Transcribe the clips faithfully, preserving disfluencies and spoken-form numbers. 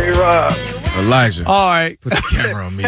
Hey, Rob. Elijah. All right. Put the camera on me.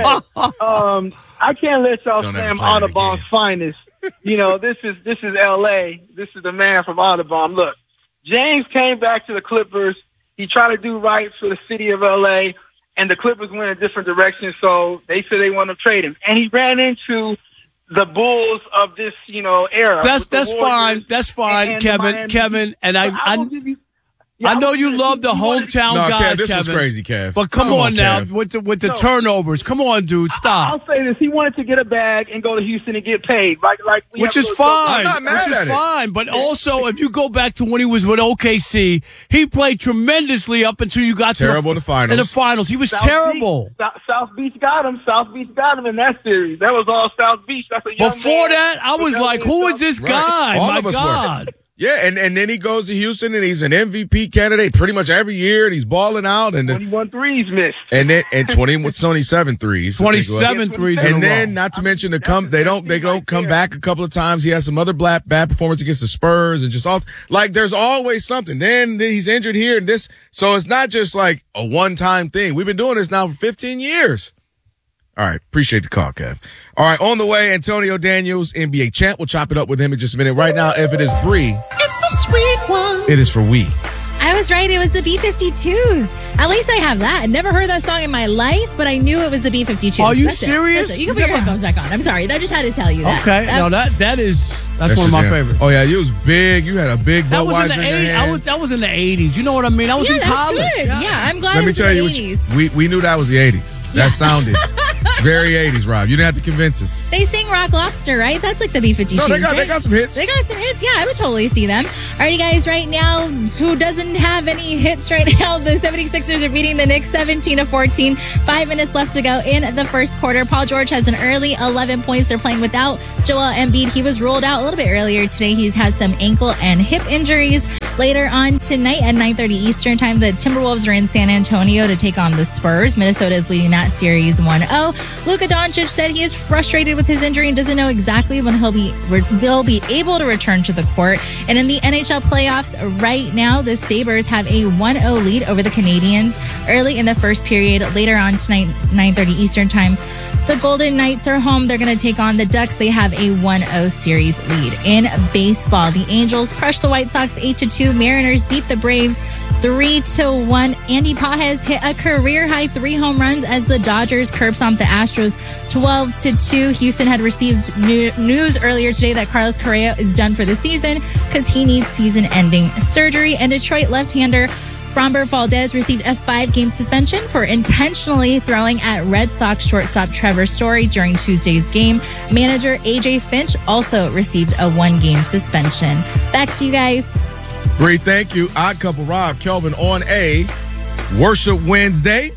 um, I can't let y'all Don't ever slam play that Audubon's again. finest. You know, this is this is L A. This is the man from Audubon. Look, James came back to the Clippers. He tried to do right for the city of L A, and the Clippers went a different direction, so they said they want to trade him. And he ran into the Bulls of this, you know, era. That's with the that's Warriors fine. That's fine, and the Kevin. Miami Kevin, Heat. and I, But I, will I, give you, yeah, I know will you give love the you wanted- hometown No, guys, Kev, this Kevin. was crazy, Kev. But come, Come on, on, now Kev. with the with the No. turnovers. Come on, dude. Stop. I'll say this: he wanted to get a bag and go to Houston and get paid, like like we Which have is to go to- fine. I'm not mad Which is at it. fine. But also, if you go back to when he was with O K C, he played tremendously up until you got Terrible to in the finals. In the finals, he was South terrible. Beach, South, South Beach got him. South Beach got him in that series. That was all South Beach. That's a young Before man. that, I was But like, that who was is this Right. guy? All My of us were. God. Yeah, and, and then he goes to Houston, and he's an M V P candidate pretty much every year, and he's balling out. And then, twenty-one threes missed. and then and twenty with twenty-seven threes. I think it was. twenty-seven threes in a And then, row. not to mention the come, they don't they don't come back a couple of times. He has some other black bad performance against the Spurs, and just all like there's always something. Then, then he's injured here, and this, so it's not just like a one time thing. We've been doing this now for fifteen years. All right, appreciate the call, Kev. All right, on the way, Antonio Daniels, N B A champ. We'll chop it up with him in just a minute. Right now, if it is Bree, It's the sweet one. it is for we. I was right. It was the B fifty-twos. At least I have that. I never heard that song in my life, but I knew it was the B fifty-twos. Are you That's it. serious? That's it. You can You put your never- headphones back on. I'm sorry. I just had to tell you that. Okay, That- no, that that is that's, That's one of your my jam. favorites. Oh yeah, you was big. You had a big That was in Budweiser the in your eighties. I hand. was that was in the eighties. You know what I mean? I was yeah, in that's college. good. Yeah, I'm glad Let it me was tell in you, the what eighties. you, we we knew that was the eighties. That Yeah. sounded very eighties, Rob. You didn't have to convince us. They sing Rock Lobster, right? That's like the B fifty-twos, No, they got right? they got some hits. They got some hits. Yeah, I would totally see them. Alrighty, guys, right now, who doesn't have any hits right now? The seventy-sixers are beating the Knicks seventeen to fourteen. Five minutes left to go in the first quarter. Paul George has an early eleven points. They're playing without Joel Embiid. He was ruled out a little bit earlier today. He has some ankle and hip injuries. Later on tonight at nine thirty Eastern time, the Timberwolves are in San Antonio to take on the Spurs. Minnesota is leading that series one oh. Luka Doncic said he is frustrated with his injury and doesn't know exactly when he'll be he'll be able to return to the court. And in the N H L playoffs right now, the Sabres have a one oh lead over the Canadiens early in the first period. Later on tonight, nine thirty Eastern time, the Golden Knights are home. They're going to take on the Ducks. They have a one oh series lead. In baseball, the Angels crushed the White Sox eight to two. Mariners beat the Braves three to one. Andy Pages hit a career-high three home runs as the Dodgers curb stomped the Astros twelve to two. Houston had received new- news earlier today that Carlos Correa is done for the season because he needs season-ending surgery. And Detroit left-hander Framber Valdez received a five-game suspension for intentionally throwing at Red Sox shortstop Trevor Story during Tuesday's game. Manager A J Finch also received a one-game suspension. Back to you guys. Bree, thank you. Odd Couple Rob Kelvin on a Worship Wednesday.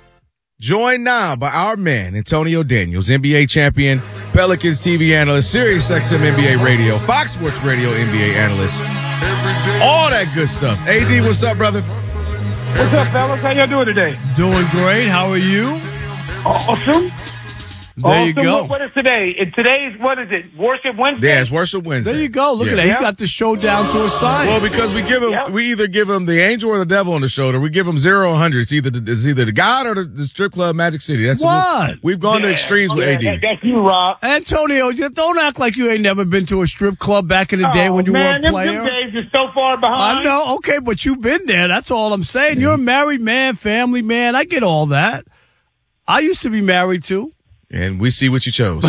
Joined now by our man, Antonio Daniels, N B A champion, Pelicans T V analyst, Sirius X M N B A radio, Fox Sports radio N B A analyst. All that good stuff. A D, what's up, brother? What's up, fellas? How y'all doing today? Doing great. How are you? Awesome. There you awesome. go. What, what is today? And today's, what is it? Worship Wednesday? Yeah, it's Worship Wednesday. There you go. Look Yeah. at that. Yeah. He got the show down to a science. Well, because we give him, Yep. we either give him the angel or the devil on the shoulder. We give him zero or hundred. It's either the, it's either the God or the, the strip club Magic City. That's What? We've gone to extremes with Yeah, A D. that- that's you, Rob. Antonio, you don't act like you ain't never been to a strip club back in the day Oh, when you man, were a them, player. them days are so far behind. I know. Okay, but you've been there. That's all I'm saying. You're a married man, family man. I get all that. I used to be married too. And we see what you chose.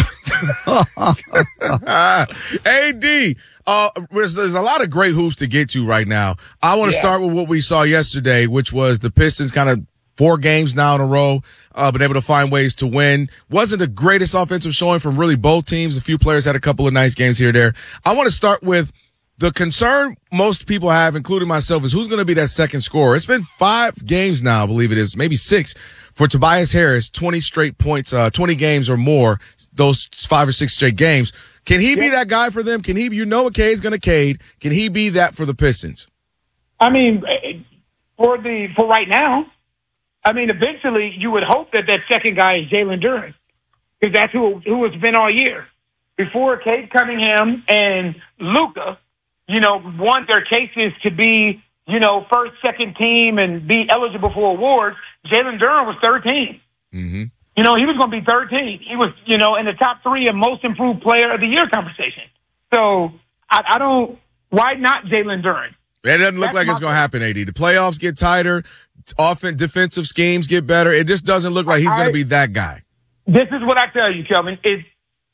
A D, uh, there's, there's a lot of great hoops to get to right now. I want to Yeah. start with what we saw yesterday, which was the Pistons kind of four games now in a row, uh, been able to find ways to win. Wasn't the greatest offensive showing from really both teams. A few players had a couple of nice games here or there. I want to start with the concern most people have, including myself, is who's going to be that second scorer. It's been five games now, I believe it is, maybe six, for Tobias Harris, twenty straight points, uh, twenty games or more, those five or six straight games. Can he be that guy for them? Can he, you know, Cade's going to Cade. Can he be that for the Pistons? I mean, for the for right now, I mean, eventually you would hope that that second guy is Jalen Duren because that's who who has been all year. Before Cade Cunningham and Luka, you know, want their cases to be you know, first, second team and be eligible for awards, Jalen Duren was third team. Mm-hmm. You know, he was going to be third team. He was, you know, in the top three and most improved player of the year conversation. So I, I don't, why not Jalen Duren? It doesn't look That's like it's going to happen, A D. The playoffs get tighter. Often defensive schemes get better. It just doesn't look like he's going to be that guy. This is what I tell you, Kelvin. It,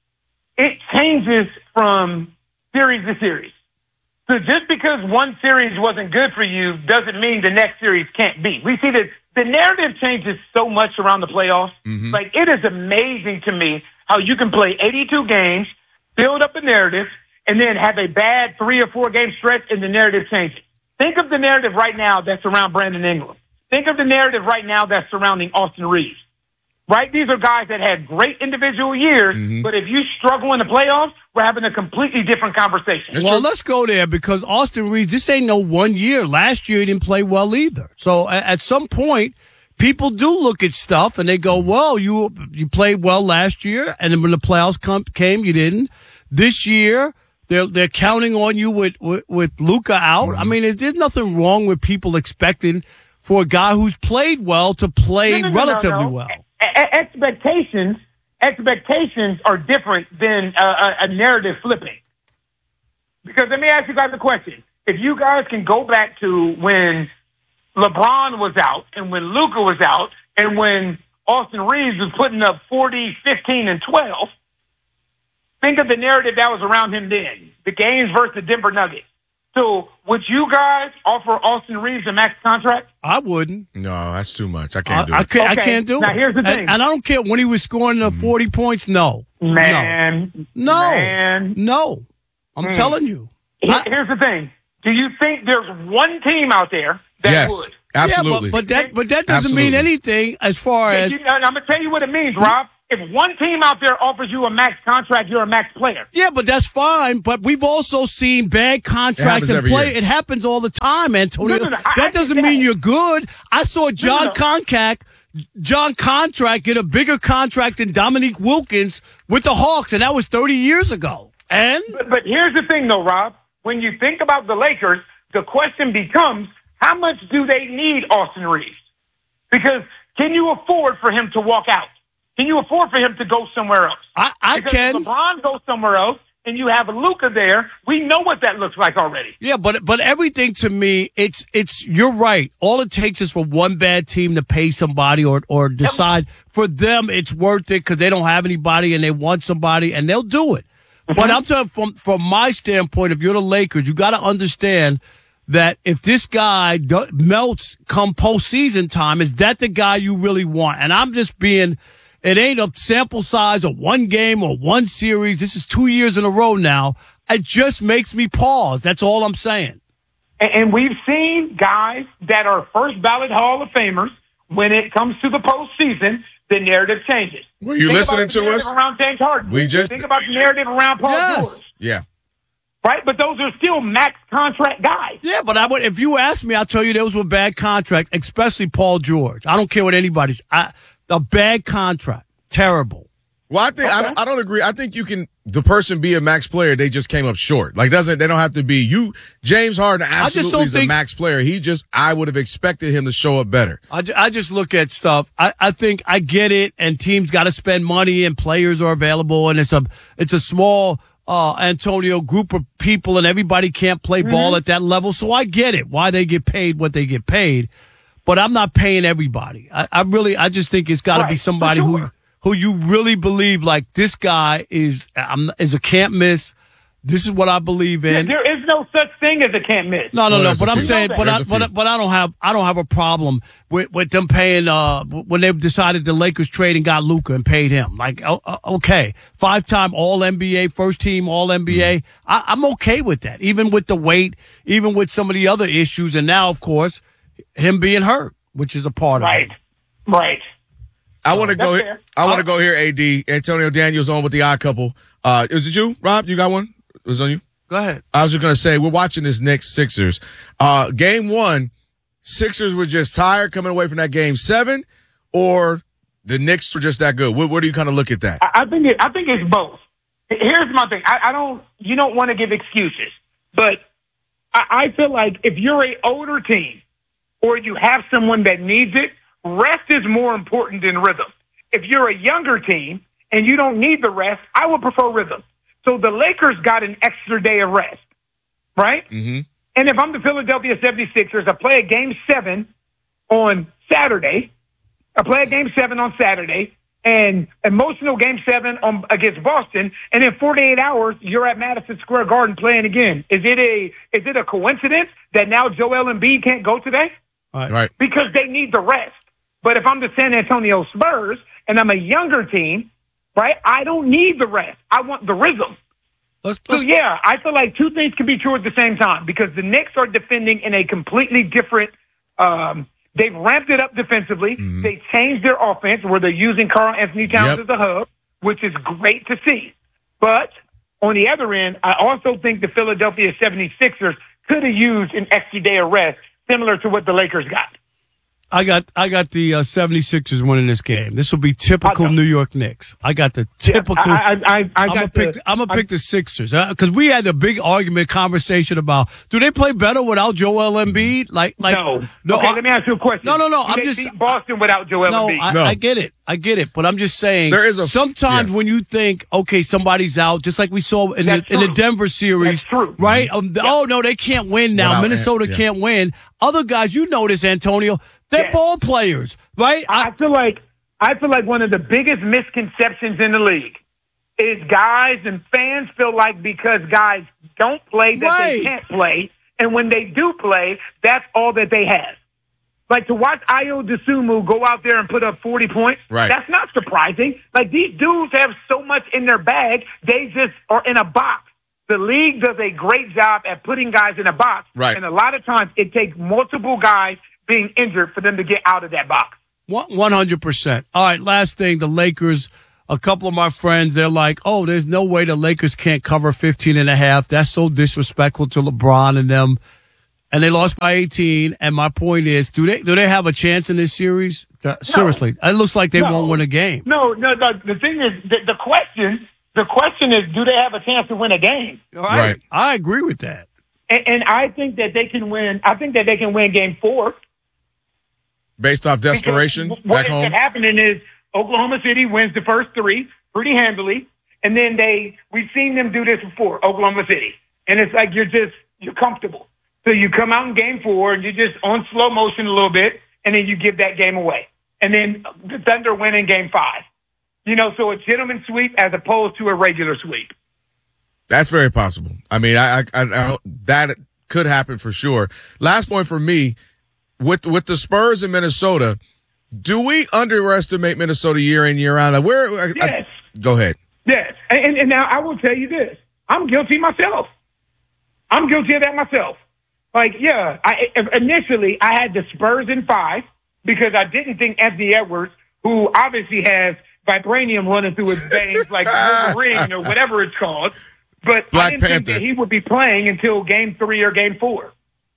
it changes from series to series. So just because one series wasn't good for you doesn't mean the next series can't be. We see that the narrative changes so much around the playoffs. Mm-hmm. Like, it is amazing to me how you can play eighty-two games, build up a narrative, and then have a bad three or four game stretch and the narrative changes. Think of the narrative right now that's around Brandon Ingram. Think of the narrative right now that's surrounding Austin Reeves. Right? These are guys that had great individual years, mm-hmm. but if you struggle in the playoffs, we're having a completely different conversation. Well, let's go there because Austin Reeves, this ain't no one year. Last year he didn't play well either. So at some point, people do look at stuff and they go, well, you you played well last year, and then when the playoffs come, came, you didn't. This year, they're they're counting on you with, with, with Luka out. Mm-hmm. I mean, there's nothing wrong with people expecting for a guy who's played well to play no, no, no, relatively no, no. well. A- expectations expectations are different than a, a, a narrative flipping. Because let me ask you guys a question. If you guys can go back to when LeBron was out and when Luka was out and when Austin Reeves was putting up forty, fifteen, and twelve, think of the narrative that was around him then. The games versus the Denver Nuggets. So would you guys offer Austin Reeves a max contract? I wouldn't. No, that's too much. I can't do I, it. I, can't, Okay, I can't do now it. here's the thing. And, and I don't care when he was scoring the forty points. No. Man. No. Man. No. I'm Mm. telling you. Here- I- Here's the thing. Do you think there's one team out there that Yes, would? absolutely. Yeah, but, but that but that doesn't Absolutely. mean anything as far as You- I'm going to tell you what it means, Rob. If one team out there offers you a max contract, you're a max player. yeah, but that's fine. But we've also seen bad contracts happens and every play. year. It happens all the time, Antonio. No, no, no, I- I that doesn't get mean that. you're good. I saw John no. Concac, John Contract get a bigger contract than Dominique Wilkins with the Hawks, and that was thirty years ago. And But, but here's the thing, though, Rob. When you think about the Lakers, the question becomes, how much do they need Austin Reeves? Because can you afford for him to walk out? Can you afford for him to go somewhere else? I, I because can. if LeBron goes somewhere else and you have Luka there, we know what that looks like already. Yeah, but but everything to me, it's it's you're right. All it takes is for one bad team to pay somebody or or decide for them it's worth it because they don't have anybody and they want somebody and they'll do it. But I'm telling from from my standpoint, if you're the Lakers, you got to understand that if this guy do, melts come postseason time, is that the guy you really want? And I'm just being. It ain't a sample size of one game or one series. This is two years in a row now. It just makes me pause. That's all I'm saying. And, and we've seen guys that are first ballot Hall of Famers. When it comes to the postseason, the narrative changes. Were you Think listening about the to narrative us? around James Harden. We just- Think about the narrative around Paul Yes. George. Yeah. Right? But those are still max contract guys. Yeah, but I would, if you ask me, I'll tell you those were bad contract, especially Paul George. I don't care what anybody's. I, a bad contract. Terrible. Well, I think I, don't, I don't agree. I think you can the person be a max player. They just came up short. Like doesn't they don't have to be you. James Harden just absolutely don't is a think- max player. He just I would have expected him to show up better. I, ju- I just look at stuff. I, I think I get it, and teams got to spend money, and players are available, and it's a it's a small uh, Antonio group of people, and everybody can't play Mm-hmm. ball at that level. So I get it why they get paid what they get paid, but I'm not paying everybody. I, I really I just think it's got to Right, be somebody for who sure. who you really believe like this guy is um, is a can't miss. This is what I believe in. There is no such thing as a can't miss. No, no, Well, no. there's But a I'm few. saying, but I, There's a few. but but I don't have I don't have a problem with with them paying. Uh, when they decided the Lakers trade and got Luka and paid him, like oh, uh, okay, five time All N B A, first team All N B A. I, I'm okay with that, even with the weight, even with some of the other issues, and now of course him being hurt, which is a part Right. of it. Right. I want to That's go. fair. I want to go here. A D Antonio Daniels on with the odd couple. Uh, is it you, Rob? You got one? Was it on you? Go ahead. I was just gonna say we're watching this Knicks Sixers. Uh, game one, Sixers were just tired coming away from that game seven, or the Knicks were just that good. Where, where do you kind of look at that? I, I think it, I think it's both. Here's my thing. I, I don't. You don't want to give excuses, but I, I feel like if you're an older team or you have someone that needs it, rest is more important than rhythm. If you're a younger team and you don't need the rest, I would prefer rhythm. So the Lakers got an extra day of rest, right? Mm-hmm. And if I'm the Philadelphia seventy-sixers, I play a game seven on Saturday. I play a game seven on Saturday and emotional game seven on against Boston. And in forty-eight hours, you're at Madison Square Garden playing again. Is it a, is it a coincidence that now Joel Embiid can't go today? All right. Right. Because they need the rest. But if I'm the San Antonio Spurs and I'm a younger team, right, I don't need the rest. I want the rhythm. Let's, So, let's, yeah, I feel like two things can be true at the same time because the Knicks are defending in a completely different um, – they've ramped it up defensively. Mm-hmm. They changed their offense where they're using Karl Anthony Towns Yep. as the hub, which is great to see. But on the other end, I also think the Philadelphia seventy-sixers could have used an extra day of rest similar to what the Lakers got. I got I got the uh, seventy-sixers winning this game. This will be typical I know. New York Knicks. I got the typical. I, I, I, I I'm got gonna pick. the, I'm gonna pick the Sixers because we had a big argument conversation about do they play better without Joel Embiid? Like, like no. no. okay, I- let me ask you a question. No, no, no, Do I'm they just- beat Boston without Joel No, Embiid. I, No. I get it. I get it. But I'm just saying There is a- sometimes yeah. when you think, okay, somebody's out, just like we saw in, the, That's in the true. Denver series, That's true. right? Um, Oh, no, they can't win now. Without- Minnesota yeah. can't win. Other guys, you notice, Antonio, they're Yes. ball players, right? I feel like I feel like one of the biggest misconceptions in the league is guys and fans feel like because guys don't play that Right. they can't play, and when they do play, that's all that they have. Like to watch Ayo Dosunmu go out there and put up forty points, Right. that's not surprising. Like these dudes have so much in their bag, they just are in a box. The league does a great job at putting guys in a box, Right. and a lot of times it takes multiple guys being injured for them to get out of that box. One hundred percent. All right, last thing, the Lakers. A couple of my friends, they're like, oh, there's no way the Lakers can't cover fifteen and a half. That's so disrespectful to LeBron and them. And they lost by eighteen. And my point is, do they do they have a chance in this series? Uh, Seriously, it looks like they No. won't win a game. No, no, no. The thing is, the, the question, the question is, do they have a chance to win a game? All right. Right. I agree with that. And, and I think that they can win. I think that they can win game four. Based off desperation Because what back ends home. up happening is Oklahoma City wins the first three pretty handily, and then they we've seen them do this before, Oklahoma City, and it's like you're just you're comfortable. So you come out in game four and you're just on slow motion a little bit, and then you give that game away, and then the Thunder win in game five. You know, so a gentleman sweep as opposed to a regular sweep. That's very possible. I mean, I, I, I, I that could happen for sure. Last point for me with with the Spurs in Minnesota. Do we underestimate Minnesota year in year out? Like where? I, Yes. I, go ahead. Yes, and, and now I will tell you this: I'm guilty myself. I'm guilty of that myself. Like, yeah, I initially I had the Spurs in five because I didn't think Anthony Edwards, who obviously has vibranium running through his veins like Wolverine or whatever it's called, but Black I didn't think Panther. that he would be playing until game three or game four.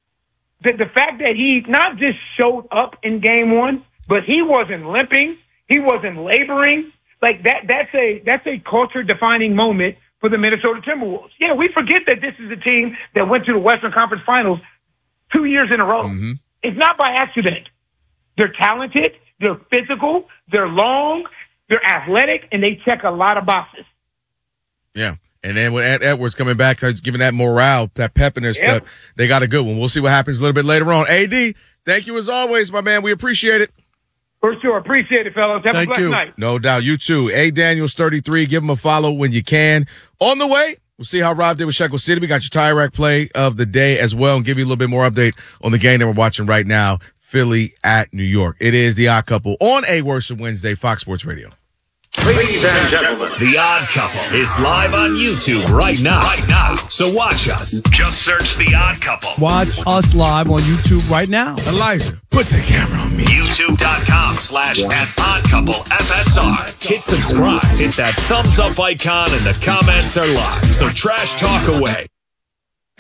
The, the fact that he not just showed up in game one, but he wasn't limping, he wasn't laboring. Like that, that's a that's a culture defining moment for the Minnesota Timberwolves. Yeah, we forget that this is a team that went to the Western Conference Finals two years in a row. Mm-hmm. It's not by accident. They're talented, they're physical, they're long, they're athletic, and they check a lot of boxes. Yeah. And then with Ed Edwards coming back, giving that morale, that pep in their Yep. step, they got a good one. We'll see what happens a little bit later on. A D, thank you as always, my man. We appreciate it. For sure. Appreciate it, fellas. Have Thank a blessed you. night. No doubt. You too. A Daniels thirty-three. Give him a follow when you can. On the way, we'll see how Rob did with Shekel City. We got your tie rack play of the day as well and give you a little bit more update on the game that we're watching right now, Philly at New York. It is The Odd Couple on a Worship Wednesday, Fox Sports Radio. Ladies and gentlemen, The Odd Couple is live on YouTube right now. Right now. So watch us. Just search The Odd Couple. Watch us live on YouTube right now. Elijah, put the camera on me. YouTube.com slash at Odd Couple F S R. Hit subscribe. Hit that thumbs up icon and the comments are live. So trash talk away.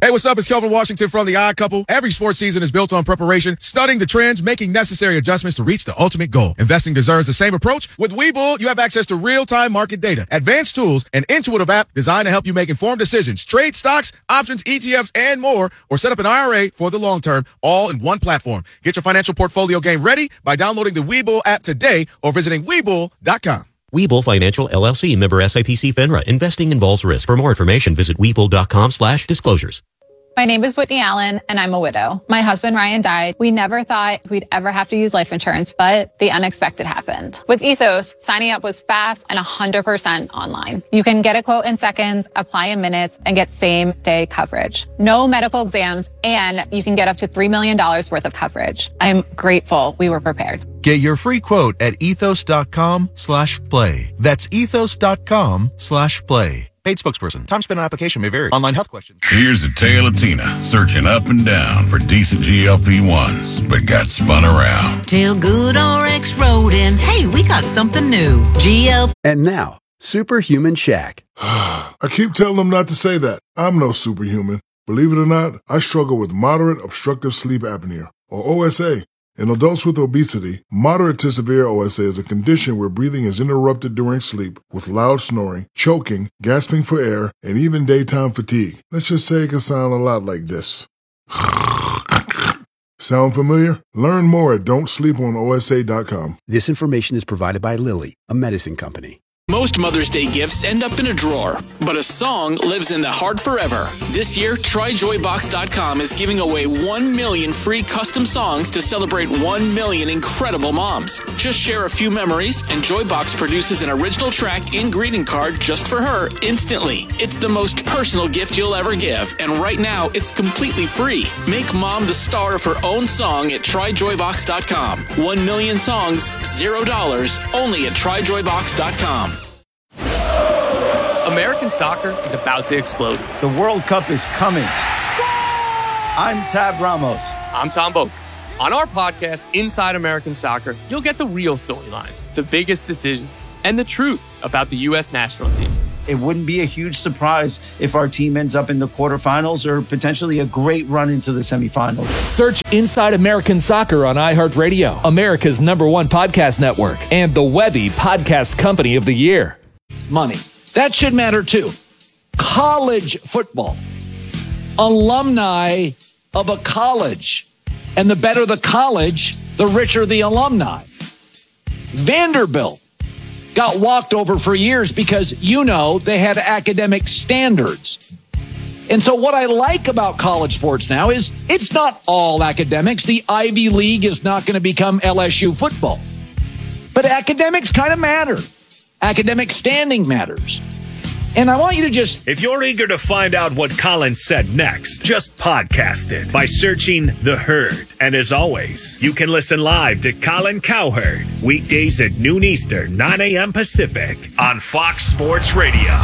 Hey, what's up? It's Kelvin Washington from The Odd Couple. Every sports season is built on preparation, studying the trends, making necessary adjustments to reach the ultimate goal. Investing deserves the same approach. With Webull, you have access to real-time market data, advanced tools, an intuitive app designed to help you make informed decisions, trade stocks, options, E T Fs, and more, or set up an I R A for the long term, all in one platform. Get your financial portfolio game ready by downloading the Webull app today or visiting Webull dot com. Webull Financial, L L C, member S I P C FINRA. Investing involves risk. For more information, visit Webull.com slash disclosures. My name is Whitney Allen, and I'm a widow. My husband, Ryan, died. We never thought we'd ever have to use life insurance, but the unexpected happened. With Ethos, signing up was fast and one hundred percent online. You can get a quote in seconds, apply in minutes, and get same-day coverage. No medical exams, and you can get up to three million dollars worth of coverage. I'm grateful we were prepared. Get your free quote at ethos.com slash play. That's ethos.com slash play. Paid spokesperson. Time spent on application may vary. Online health questions. Here's a tale of Tina searching up and down for decent G L P ones, but got spun around. Till good R X rode in. Hey, we got something new. G L P. And now, Superhuman Shaq. I keep telling them not to say that. I'm no superhuman. Believe it or not, I struggle with moderate obstructive sleep apnea, or O S A. In adults with obesity, moderate to severe O S A is a condition where breathing is interrupted during sleep with loud snoring, choking, gasping for air, and even daytime fatigue. Let's just say it can sound a lot like this. Sound familiar? Learn more at don't sleep on O S A dot com. This information is provided by Lilly, a medicine company. Most Mother's Day gifts end up in a drawer, but a song lives in the heart forever. This year, try joy box dot com is giving away one million free custom songs to celebrate one million incredible moms. Just share a few memories, and Joybox produces an original track and greeting card just for her instantly. It's the most personal gift you'll ever give, and right now, it's completely free. Make mom the star of her own song at try joy box dot com. One million songs, zero dollars, only at try joy box dot com. American soccer is about to explode. The World Cup is coming. I'm Tab Ramos. I'm Tom Boak. On our podcast, Inside American Soccer, you'll get the real storylines, the biggest decisions, and the truth about the U S national team. It wouldn't be a huge surprise if our team ends up in the quarterfinals or potentially a great run into the semifinals. Search Inside American Soccer on iHeartRadio, America's number one podcast network, and the Webby Podcast Company of the Year. Money. That should matter too. College football. Alumni of a college. And the better the college, the richer the alumni. Vanderbilt got walked over for years because, you know, they had academic standards. And so what I like about college sports now is it's not all academics. The Ivy League is not going to become L S U football. But academics kind of matter. Academic standing matters. And I want you to just... If you're eager to find out what Colin said next, just podcast it by searching The Herd. And as always, you can listen live to Colin Cowherd weekdays at noon Eastern, nine a.m. Pacific on Fox Sports Radio.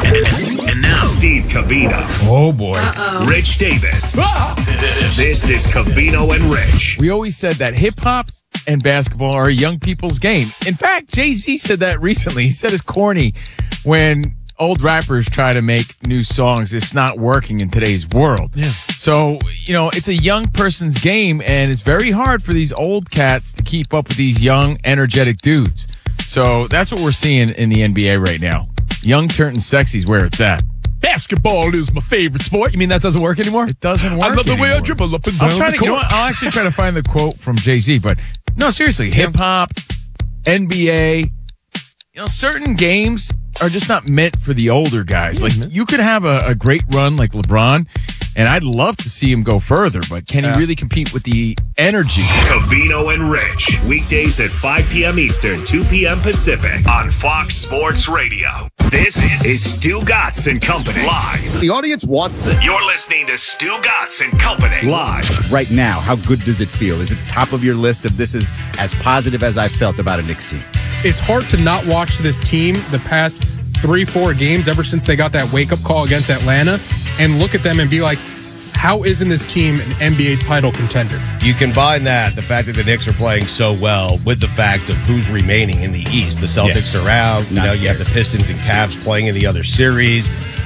And now, Steve Covino. Oh, boy. Uh-oh. Rich Davis. Ah! This is Covino and Rich. We always said that hip-hop and basketball are young people's game. In fact, Jay-Z said that recently. He said it's corny when old rappers try to make new songs. It's not working in today's world. Yeah. So, you know, it's a young person's game, and it's very hard for these old cats to keep up with these young, energetic dudes. So that's what we're seeing in the N B A right now. Young turning sexy is where it's at. Basketball is my favorite sport. You mean that doesn't work anymore? It doesn't work I love the anymore. way I dribble up and down I'll try the to, court. you know what? I'll actually try to find the quote from Jay-Z, but no, seriously, hip-hop, N B A, you know, certain games are just not meant for the older guys. Like, you could have a, a great run like LeBron, and I'd love to see him go further, but can yeah. he really compete with the energy? Covino and Rich, weekdays at five p.m. Eastern, two p.m. Pacific on Fox Sports Radio. This is Stu Gatz and Company live. The audience wants this. You're listening to Stu Gatz and Company live. Right now, how good does it feel? Is it top of your list of this is as positive as I felt about a Knicks team? It's hard to not watch this team the past three, four games ever since they got that wake-up call against Atlanta and look at them and be like, how isn't this team an N B A title contender? You combine that, the fact that the Knicks are playing so well, with the fact of who's remaining in the East. The Celtics yeah. are out. You know, you have the Pistons and Cavs playing in the other series.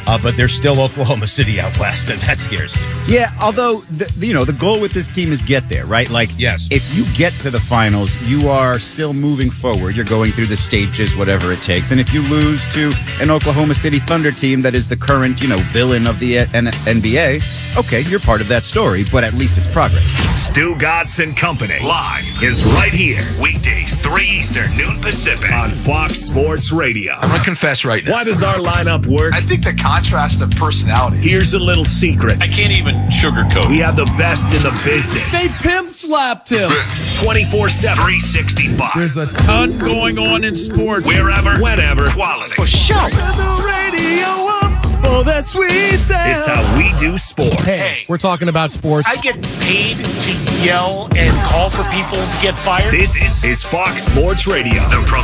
uh, but there's still Oklahoma City out west, and that scares me. Yeah, although, the, you know, the goal with this team is get there, right? Like, yes. If you get to the finals, you are still moving forward. You're going through the stages, whatever it takes. And if you lose to an Oklahoma City Thunder team that is the current, you know, villain of the N B A, okay, you're part of that story, but at least it's progress. Stu Gatz and Company live is right here. Weekdays, three Eastern, noon Pacific on Fox Sports Radio. I'm going to confess right now. Why does our lineup work? I think the contrast of personalities. Here's a little secret. I can't even sugarcoat. We have the best in the business. They pimp slapped him. twenty-four seven, three sixty-five. There's a ton going on in sports. Wherever, whenever, quality. For sure. Turn the radio up for that sweet sound. It's how we do sports. Hey, we're talking about sports. I get paid to yell and call for people to get fired. This is Fox Sports Radio. The